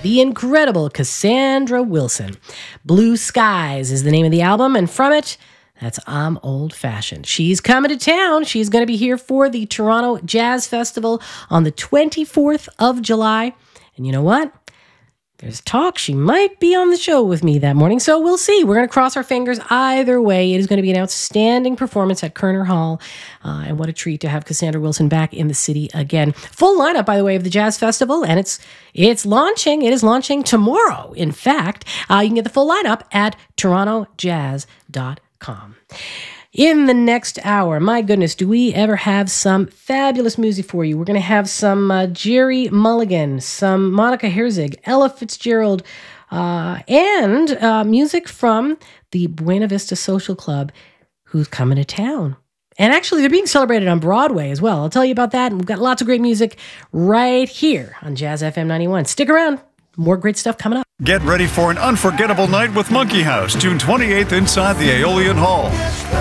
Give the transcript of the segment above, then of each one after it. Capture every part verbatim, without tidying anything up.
the incredible Cassandra Wilson. Blue Skies is the name of the album, and from it, that's I'm Old Fashioned. She's coming to town. She's going to be here for the Toronto Jazz Festival on the twenty-fourth of July. And you know what? There's talk she might be on the show with me that morning, so we'll see. We're going to cross our fingers either way. It is going to be an outstanding performance at Kerner Hall, uh, and what a treat to have Cassandra Wilson back in the city again. Full lineup, by the way, of the Jazz Festival, and it's it's launching. It is launching tomorrow, in fact. Uh, you can get the full lineup at toronto jazz dot com. In the next hour, my goodness, do we ever have some fabulous music for you? We're going to have some uh, Jerry Mulligan, some Monica Herzig, Ella Fitzgerald, uh, and uh, music from the Buena Vista Social Club, who's coming to town. And actually, they're being celebrated on Broadway as well. I'll tell you about that. And we've got lots of great music right here on Jazz F M ninety-one. Stick around. More great stuff coming up. Get ready for an unforgettable night with Monkey House, June twenty-eighth inside the Aeolian Hall.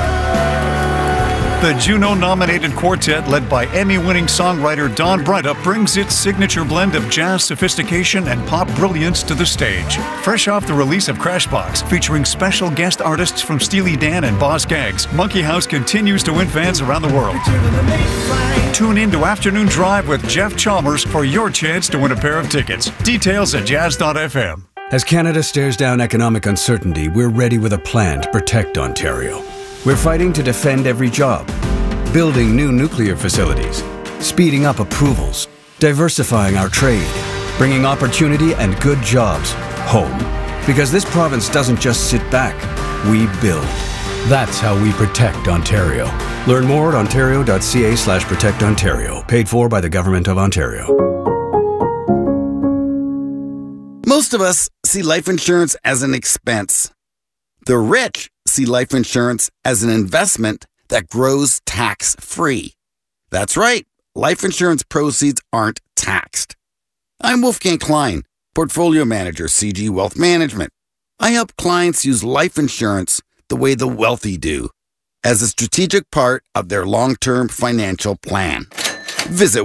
The Juno-nominated quartet, led by Emmy-winning songwriter Don Brydup, brings its signature blend of jazz sophistication and pop brilliance to the stage. Fresh off the release of Crashbox, featuring special guest artists from Steely Dan and Boz Scaggs, Monkey House continues to win fans around the world. Tune in to Afternoon Drive with Jeff Chalmers for your chance to win a pair of tickets. Details at jazz dot f m. As Canada stares down economic uncertainty, we're ready with a plan to protect Ontario. We're fighting to defend every job, building new nuclear facilities, speeding up approvals, diversifying our trade, bringing opportunity and good jobs home. Because this province doesn't just sit back, we build. That's how we protect Ontario. Learn more at ontario dot c a slash protect ontario. Paid for by the Government of Ontario. Most of us see life insurance as an expense. The rich see life insurance as an investment that grows tax-free. That's right, life insurance proceeds aren't taxed. I'm Wolfgang Klein, Portfolio Manager, C G Wealth Management. I help clients use life insurance the way the wealthy do, as a strategic part of their long-term financial plan. Visit